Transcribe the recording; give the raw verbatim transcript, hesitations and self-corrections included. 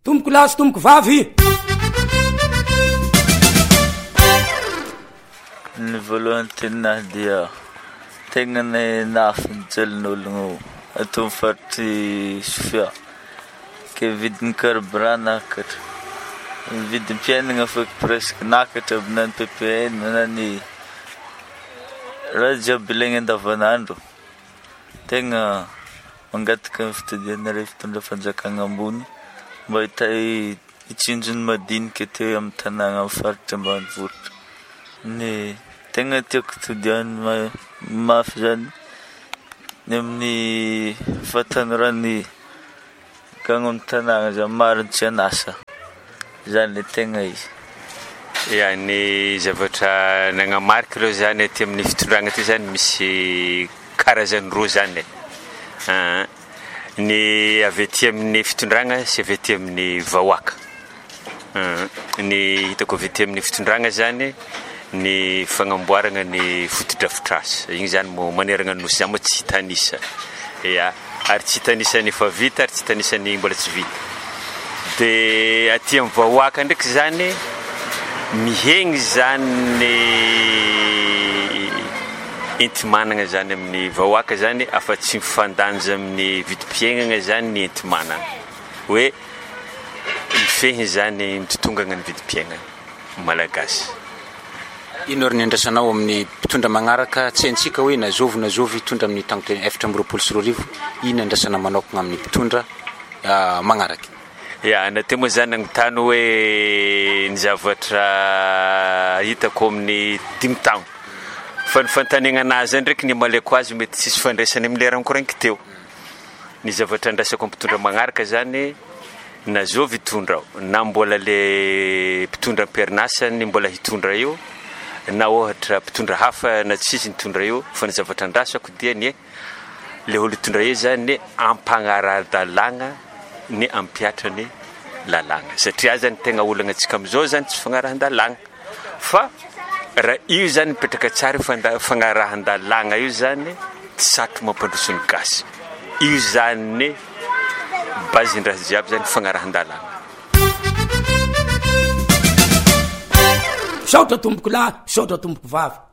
tomboko lahy sy tomboko vavy. Ny voalohany tenahy dia tegna nafy nijelon'ologno ato amin'ny faritry Sofia ke vidin'ny carburant nakatra, vidin'ny mpiainana feky presque nakatra aby na ny P P N na ny raha jiaby ilaigna andavanandro. Tegna mangataka ny fitodianareo fitondra fanjakana ambony mba hita hitsinjony madinika teo amin'ny tanàna amin'ny faritra ambanivohitra. Ny tegna tiako todiany mafy zany ny amin'ny fatanorany gagno amin'ny tanàna zany mariny tsy anasa zany le tegna izy. Ya, ny zavatra nagnamarika reo zany aty amin'ny fitondragna ty zany misy karazany roa zany. Ny avy aty amin'ny fitondragna sy avy aty amin'ny vahoaka. Ny hitako avy aty amin'ny fitondragna zany ny fagnamboarana ny fotodrafitrasa. Igny zany mo maneragna ny nosy zany mo tsy hitanisa. Ya, ary tsy hitanisany efa vita ary tsy hitanisany mbola tsy vita. De aty amin'ny vahoaka ndraiky zany mihegny zany entimanana zany amin'ny vahoaka zany afa tsy mifandanja amin'ny vidim-piainana zany ny entimanana hoe mifehiny zany mitotongana ny vidim-piainana malagasy. Ino ary ny andrasanao amin'ny mpitondra magnaraka tsy haintsika hoe nazovy nazovy hitondra amin'ny tagno efatra amby roapolo sy roa arivo, ino andrasana manokana amin'ny mpitondra magnaraka? Ya, nateo moa zany nagnotany hoe ny zavatra hitako amin'ny dimy taogno. Fa ny fanontaniana anazy ndraiky ny maleko azy mety tsisy fandraisany amin'ny lerany korainky teo. Ny zavatra andrasako mpitondra magnaraka zany nazovy hitondra na mbola le mpitondra am-perinasany mbola hitondra io na ohatra mpitondra hafa na tsisy nitondra io, fa ny zavatra andrasako dia ny le olo hitondra io zany ampagnara-dalàgna ny ampiatrany lalàgna satria zany tegna olana antsika amizao zany tsy fagnarahan-dalàgna fa raha io zany mipetraka tsara fagnarahan-dalàgna io zany tsy satro mampandroso ny gasy. Io zany bazindraha jiaby zany fagnarahan-dalàgna. Saotra tomboko lahy, saotra tomboko vavy.